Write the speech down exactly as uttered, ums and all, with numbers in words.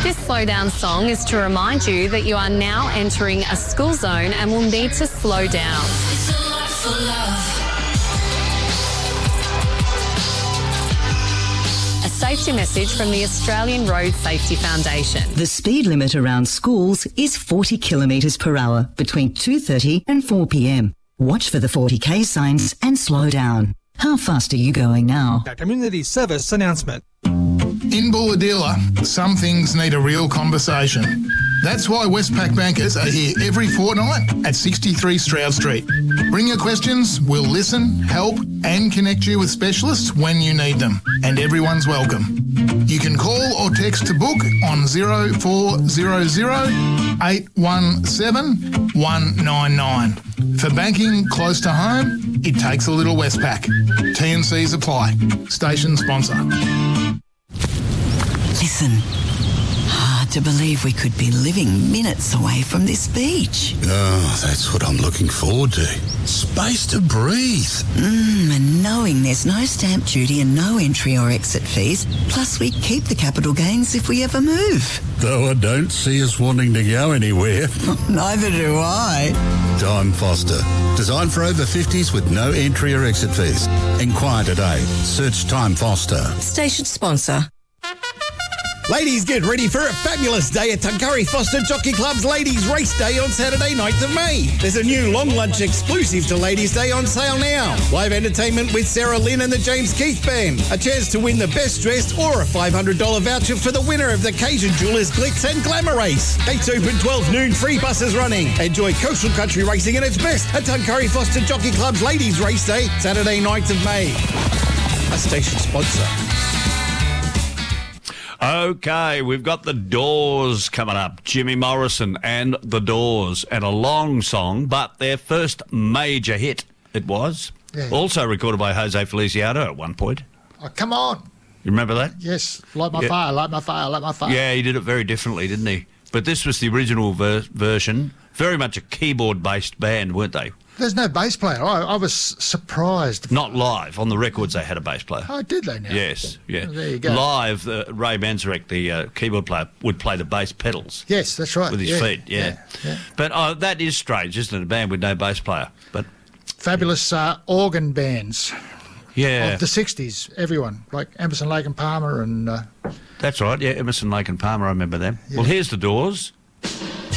This slow down song is to remind you that you are now entering a school zone and will need to slow down. It's a lot for love. A safety message from the Australian Road Safety Foundation. The speed limit around schools is forty kilometres per hour between two thirty and four p m. Watch for the forty k signs and slow down. How fast are you going now? A community service announcement. In Bulahdelah, some things need a real conversation. That's why Westpac bankers are here every fortnight at sixty-three Stroud Street. Bring your questions, we'll listen, help and connect you with specialists when you need them. And everyone's welcome. You can call or text to book on zero four zero zero eight one seven one nine nine. For banking close to home, it takes a little Westpac. T and Cs apply. Station sponsor. Listen, hard to believe we could be living minutes away from this beach. Oh, that's what I'm looking forward to. Space to breathe. Mm, and knowing there's no stamp duty and no entry or exit fees, plus we keep the capital gains if we ever move. Though I don't see us wanting to go anywhere. Neither do I. Time Foster. Designed for over fifties with no entry or exit fees. Inquire today. Search Time Foster. Station sponsor. Ladies, get ready for a fabulous day at Tuncurry Foster Jockey Club's Ladies Race Day on Saturday, ninth of May. There's a new long lunch exclusive to Ladies Day on sale now. Live entertainment with Sarah Lynn and the James Keith Band. A chance to win the best dressed or a five hundred dollars voucher for the winner of the Cajun Jewelers Glitz and Glamour Race. Gates open twelve noon, free buses running. Enjoy coastal country racing at its best at Tuncurry Foster Jockey Club's Ladies Race Day, Saturday, ninth of May. A station sponsor. Okay, we've got The Doors coming up. Jimmy Morrison and The Doors, and a long song, but their first major hit it was. Yeah. Also recorded by Jose Feliciano at one point. Oh, come on. You remember that? Yes, light my Yeah. fire, light my fire, light my fire. Yeah, he did it very differently, didn't he? But this was the original ver- version. Very much a keyboard-based band, weren't they? There's no bass player. I, I was surprised. Not live. On the records, they had a bass player. Oh, did they now? Yes, yeah. Oh, there you go. Live, uh, Ray Manzarek, the uh, keyboard player, would play the bass pedals. Yes, that's right. With his yeah, feet, yeah. yeah, yeah. But uh, that is strange, isn't it? A band with no bass player. But Fabulous uh, organ bands yeah, of the sixties, everyone, like Emerson, Lake and Palmer and... Uh, that's right. Yeah, Emerson, Lake and Palmer, I remember them. Yeah. Well, here's The Doors.